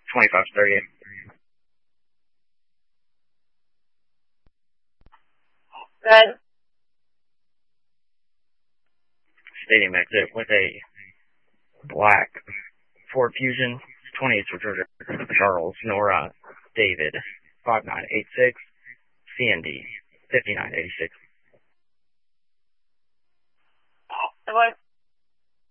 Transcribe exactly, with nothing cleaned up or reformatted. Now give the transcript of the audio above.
twenty-five thirty-eight. Good. Stadium exit with a black Ford Fusion, twenty-eight for Georgia, Charles, Nora, David, five nine eight six, C N D, fifty-nine eighty-six. It was